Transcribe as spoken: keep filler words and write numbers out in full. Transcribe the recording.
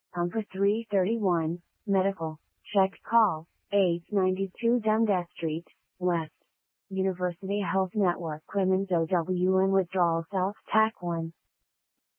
Number three thirty-one, medical, check call, eight ninety-two Dundas Street, West. University Health Network Women's O W and Withdrawal South T A C one.